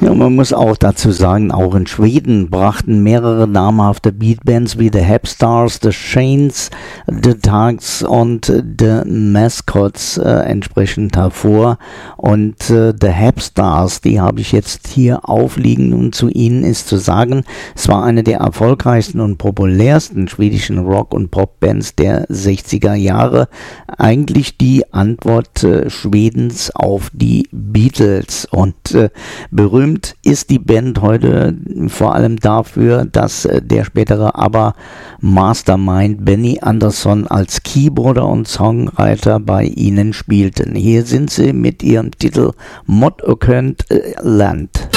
Ja, man muss auch dazu sagen, auch in Schweden brachten mehrere namhafte Beatbands wie The Hepstars, The Shanes, The Tugs und The Mascots entsprechend hervor. Und The Hepstars, die habe ich jetzt hier aufliegen, und zu ihnen ist zu sagen, es war eine der erfolgreichsten und populärsten schwedischen Rock- und Popbands der 60er Jahre. Eigentlich die Antwort Schwedens auf die Beatles, und berühmt ist die Band heute vor allem dafür, dass der spätere ABBA-Mastermind Benny Andersson als Keyboarder und Songwriter bei ihnen spielten. Hier sind sie mit ihrem Titel Mod Ökent Land.